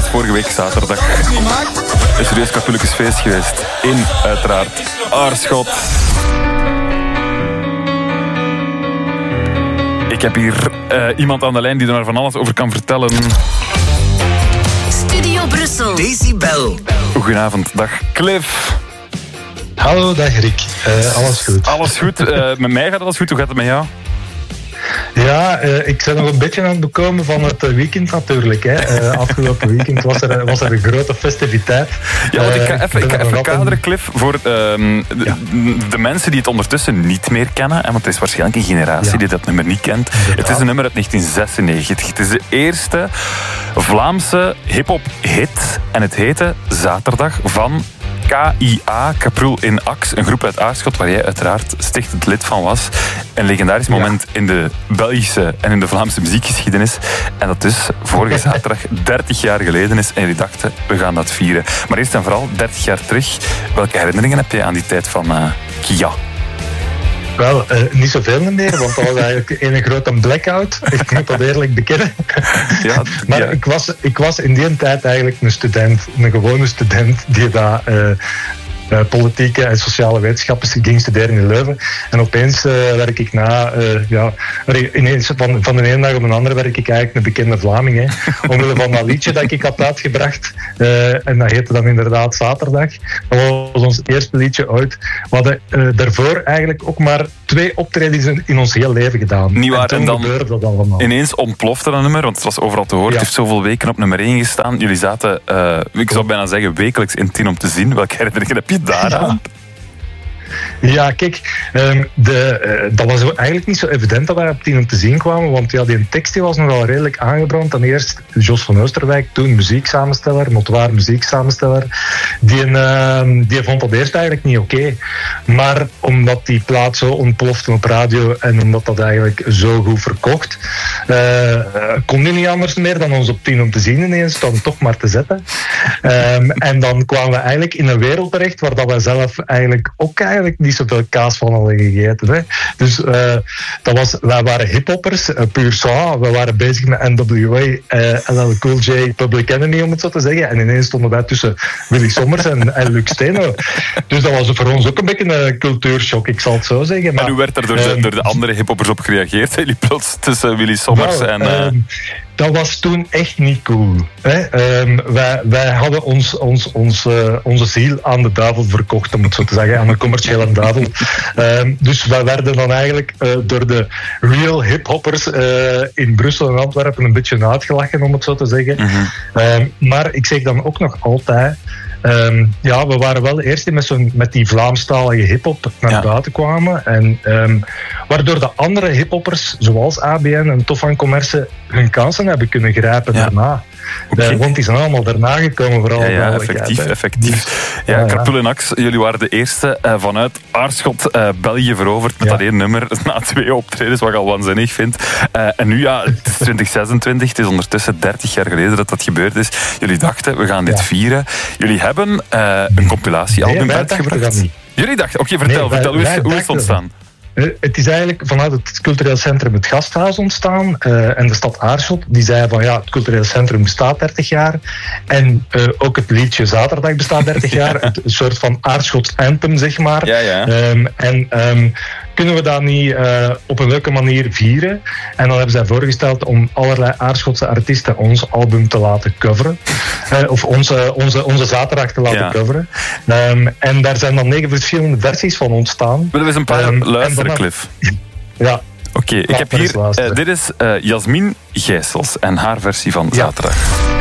vorige week zaterdag een serieus katholiekes feest geweest. In, uiteraard, Aarschot. Ik heb hier iemand aan de lijn die er van alles over kan vertellen. Studio Brussel. Decibel. Goedenavond, dag Cliff. Hallo, dag Rick. Alles goed? Alles goed. Met mij gaat alles goed. Hoe gaat het met jou? Ja, ik ben nog een beetje aan het bekomen van het weekend natuurlijk. Hè. Afgelopen weekend was er een grote festiviteit. Ja, want ik ga even kaderen, Cliff, voor de mensen die het ondertussen niet meer kennen. Want het is waarschijnlijk een generatie die dat nummer niet kent. Het is een nummer uit 1996. Het is de eerste Vlaamse hip-hop hit. En het heette Zaterdag van KIA, Kaprul in Ax, een groep uit Aarschot waar jij uiteraard stichtend lid van was. Een legendarisch moment in de Belgische en in de Vlaamse muziekgeschiedenis. En dat dus vorige zaterdag 30 jaar geleden is. En jullie dachten, we gaan dat vieren. Maar eerst en vooral, 30 jaar terug. Welke herinneringen heb je aan die tijd van KIA? Wel, niet zoveel meer, want dat was eigenlijk een grote blackout. Ik moet dat eerlijk bekennen. Ja, maar ik was in die tijd eigenlijk een student, een gewone student, die daar politieke en sociale wetenschappen ging studeren in Leuven. En opeens werk ik ineens van de ene dag op de andere werk ik eigenlijk een bekende Vlaming. Hè. Omwille van dat liedje dat ik had uitgebracht. En dat heette dan inderdaad Zaterdag. Dat was ons eerste liedje ooit. We hadden daarvoor eigenlijk ook maar 2 optredens in ons heel leven gedaan. Niet waar, en dan gebeurde dat allemaal. Ineens ontplofte dat nummer, want het was overal te horen. Het heeft zoveel weken op nummer 1 gestaan. Jullie zaten, ik zou bijna zeggen, wekelijks in 10 om te zien. Welke herinneringen heb je daaraan? Ja, kijk, dat was eigenlijk niet zo evident dat wij op 10 om te zien kwamen, want die tekst die was nogal redelijk aangebrand. Dan eerst Jos van Oosterwijk, toen muzieksamensteller, notoire muzieksamensteller, die vond dat eerst eigenlijk niet oké. Maar omdat die plaat zo ontplofte op radio en omdat dat eigenlijk zo goed verkocht, kon die niet anders meer dan ons op 10 om te zien ineens dan toch maar te zetten. En dan kwamen we eigenlijk in een wereld terecht waar dat wij zelf eigenlijk ook niet zoveel kaas van hadden gegeten. Hè. Dus wij waren hiphoppers, puur sang. We waren bezig met NWA, LL Cool J, Public Enemy, om het zo te zeggen. En ineens stonden wij tussen Willy Sommers en Luc Steno. Dus dat was voor ons ook een beetje een cultuurshock, ik zal het zo zeggen. Maar, en hoe werd er door de andere hiphoppers op gereageerd? Jullie plots tussen Willy Sommers en... Dat was toen echt niet cool. Hè? Wij hadden onze ziel aan de duivel verkocht, om het zo te zeggen, aan de commerciële duivel. Dus wij werden dan eigenlijk door de real hiphoppers in Brussel en Antwerpen een beetje uitgelachen, om het zo te zeggen. Mm-hmm. Maar ik zeg dan ook nog altijd... we waren wel de eerste met die Vlaamstalige hiphop naar buiten kwamen. En waardoor de andere hiphoppers, zoals ABN en Tof van Commerce, hun kansen hebben kunnen grijpen daarna. Okay. Want die zijn allemaal daarna gekomen, vooral. Ja, effectief. Ja, Kaprul en Ax, jullie waren de eerste vanuit Aarschot België veroverd met dat één nummer na 2 optredens, wat ik al waanzinnig vind. En nu, het is 2026, het is ondertussen 30 jaar geleden dat gebeurd is. Jullie dachten, we gaan dit vieren. Jullie hebben een compilatiealbum uitgebracht. Jullie dachten, vertel, hoe is het ontstaan? Het is eigenlijk vanuit het cultureel centrum het Gasthuis ontstaan. En de stad Aarschot, die zei van het cultureel centrum bestaat 30 jaar. En ook het liedje Zaterdag bestaat 30 jaar. Een soort van Aarschot anthem, zeg maar. Ja. Kunnen we dat niet op een leuke manier vieren? En dan hebben zij voorgesteld om allerlei Aarschotse artiesten ons album te laten coveren. Of onze Zaterdag te laten coveren. En daar zijn dan 9 verschillende versies van ontstaan. Willen we eens een paar luisteren, Cliff? Ja. Oké, ik heb hier... dit is Jasmin Gijsels en haar versie van Zaterdag.